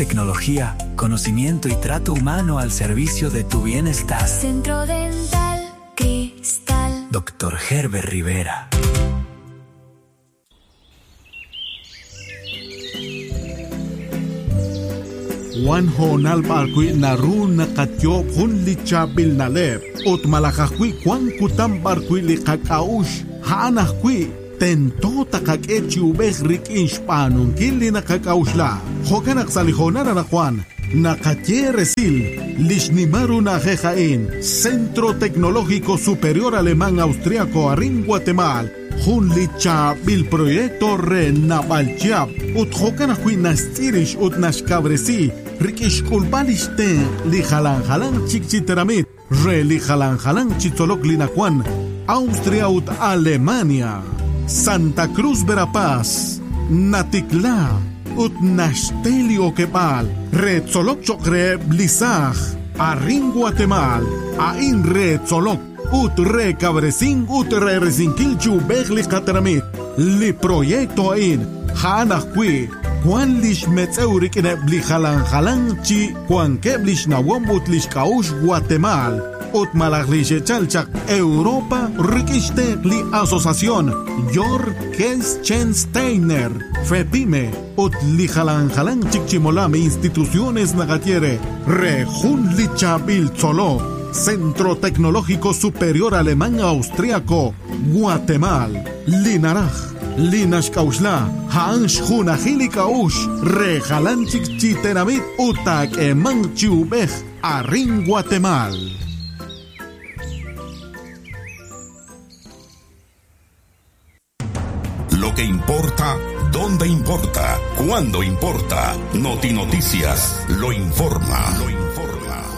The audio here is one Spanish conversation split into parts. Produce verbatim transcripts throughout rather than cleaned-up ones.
tecnología, conocimiento y trato humano al servicio de tu bienestar. Centro Dental Cristal. Doctor Herbert Rivera. Wan honal barkui naru nakatyo hun lichabil nalep. Ot malakakui kwan kutam barkui likakaush. Haanakui tento takak echi ubeh rik inshpanun kili nakakaush la. Hokanak salihona nakwan. Nakatye resil. Lishnimaru najejain. Centro Tecnológico Superior Alemán Austriaco Arin Guatemala. Jun licha bil proyecto re nabalchiab. Ut hokanakui nastirish ut nashkabresi. Rikish kulbalishten li halan halan chikchiteramit. Re li halan halan chitzolok linakwan. Austria ut Alemania. Santa Cruz Verapaz. Natikla. Ut Nashtelio Kepal. Re tzolok chokre blisaj. Arin Guatemala. Ain re tzolok. Ut re cabresin ut re resinkilchu begli kateramit. Li proyecto ain. Hanakwi. Juan lish metzeurik ine bli halan halan chi. Juan keblish na wombut lish kaush Guatemala. Ut malaglishe chalchak Europa rikishte li asociación. Yor Kenstensteiner. Fepime. Ut li halan halan chikchimolame instituciones nagatiere. Rejun lichabil tzolo. Centro Tecnológico Superior Alemán Austriaco, Guatemala, Linaraj, Linashkausla, Hansh Junajili Kaush, Rejalanchik Chiteramit, Utak Eman Chiubej, Arin Guatemala. Lo que importa, dónde importa, cuándo importa. Noti Noticias lo informa. Lo informa.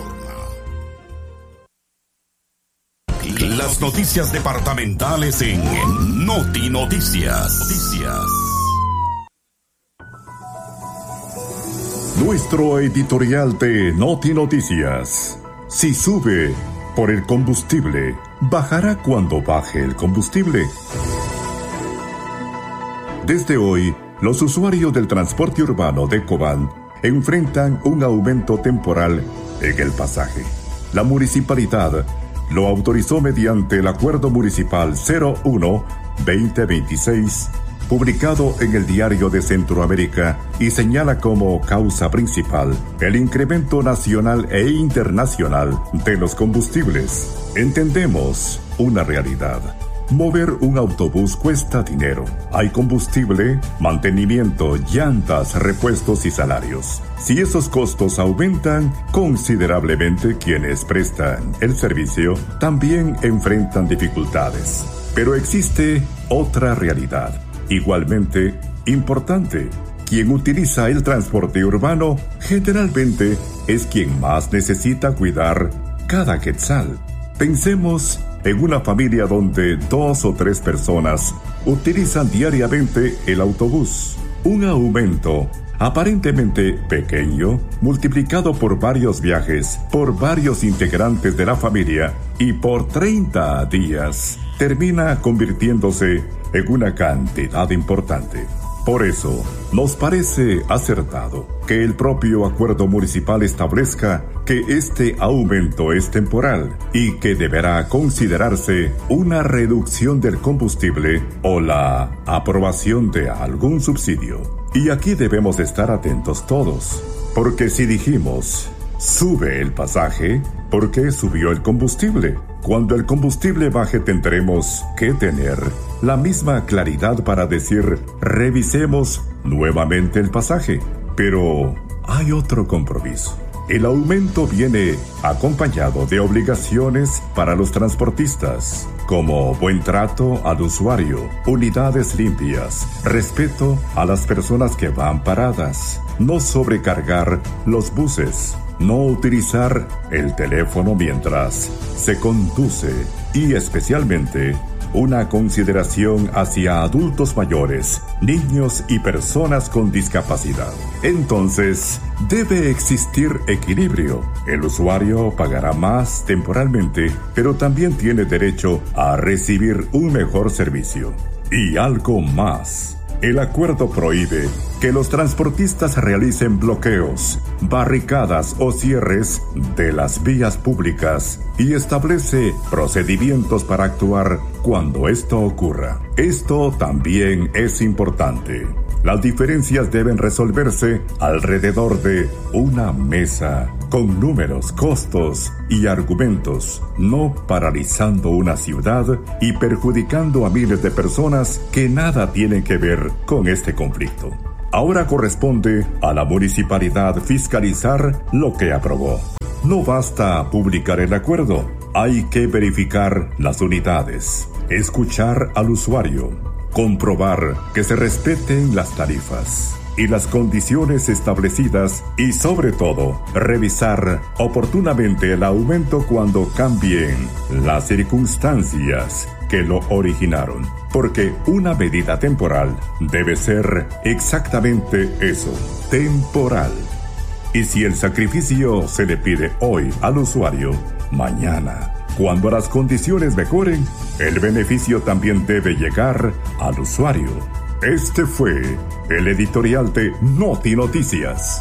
Las noticias departamentales en Noti Noticias. Noticias. Nuestro editorial de Noti Noticias. Si sube por el combustible, bajará cuando baje el combustible. Desde hoy, los usuarios del transporte urbano de Cobán enfrentan un aumento temporal en el pasaje. La municipalidad lo autorizó mediante el Acuerdo Municipal cero uno veinte veintiséis, publicado en el Diario de Centroamérica, y señala como causa principal el incremento nacional e internacional de los combustibles. Entendemos una realidad. Mover un autobús cuesta dinero. Hay combustible, mantenimiento, llantas, repuestos y salarios. Si esos costos aumentan considerablemente, quienes prestan el servicio también enfrentan dificultades. Pero existe otra realidad, igualmente importante. Quien utiliza el transporte urbano generalmente es quien más necesita cuidar cada quetzal. Pensemos en una familia donde dos o tres personas utilizan diariamente el autobús. Un aumento aparentemente pequeño, multiplicado por varios viajes, por varios integrantes de la familia y por treinta días, termina convirtiéndose en una cantidad importante. Por eso, nos parece acertado que el propio acuerdo municipal establezca que este aumento es temporal y que deberá considerarse una reducción del combustible o la aprobación de algún subsidio. Y aquí debemos estar atentos todos, porque si dijimos sube el pasaje, ¿por qué subió el combustible? Cuando el combustible baje tendremos que tener la misma claridad para decir revisemos nuevamente el pasaje. Pero hay otro compromiso. El aumento viene acompañado de obligaciones para los transportistas, como buen trato al usuario, unidades limpias, respeto a las personas que van paradas, no sobrecargar los buses, no utilizar el teléfono mientras se conduce y especialmente una consideración hacia adultos mayores, niños y personas con discapacidad. Entonces, debe existir equilibrio. El usuario pagará más temporalmente, pero también tiene derecho a recibir un mejor servicio. Y algo más. El acuerdo prohíbe que los transportistas realicen bloqueos, barricadas o cierres de las vías públicas y establece procedimientos para actuar cuando esto ocurra. Esto también es importante. Las diferencias deben resolverse alrededor de una mesa, con números, costos y argumentos, no paralizando una ciudad y perjudicando a miles de personas que nada tienen que ver con este conflicto. Ahora corresponde a la municipalidad fiscalizar lo que aprobó. No basta publicar el acuerdo, hay que verificar las unidades, escuchar al usuario, comprobar que se respeten las tarifas y las condiciones establecidas y, sobre todo, revisar oportunamente el aumento cuando cambien las circunstancias que lo originaron, porque una medida temporal debe ser exactamente eso, temporal. Y si el sacrificio se le pide hoy al usuario, mañana, cuando las condiciones mejoren, el beneficio también debe llegar al usuario. Este fue el editorial de Noti Noticias.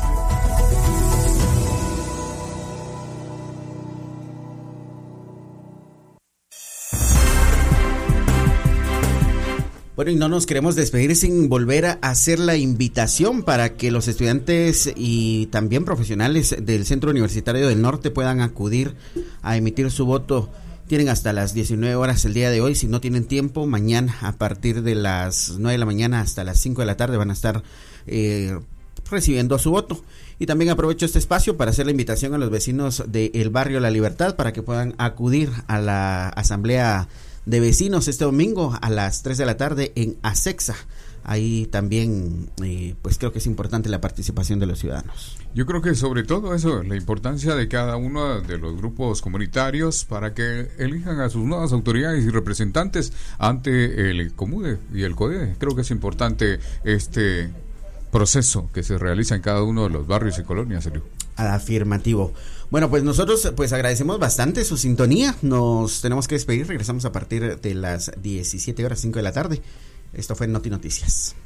Bueno, y no nos queremos despedir sin volver a hacer la invitación para que los estudiantes y también profesionales del Centro Universitario del Norte puedan acudir a emitir su voto. Tienen hasta las diecinueve horas el día de hoy. Si no tienen tiempo, mañana a partir de las nueve de la mañana hasta las cinco de la tarde van a estar eh, recibiendo su voto. Y también aprovecho este espacio para hacer la invitación a los vecinos del barrio La Libertad para que puedan acudir a la asamblea de vecinos este domingo a las tres de la tarde en Asexa. Ahí también, eh, pues creo que es importante la participación de los ciudadanos. Yo creo que sobre todo eso, la importancia de cada uno de los grupos comunitarios para que elijan a sus nuevas autoridades y representantes ante el COMUDE y el CODE. Creo que es importante este proceso que se realiza en cada uno de los barrios y colonias, Sergio. Afirmativo. Bueno, pues nosotros pues agradecemos bastante su sintonía. Nos tenemos que despedir. Regresamos a partir de las diecisiete horas cinco de la tarde. Esto fue Noti Noticias.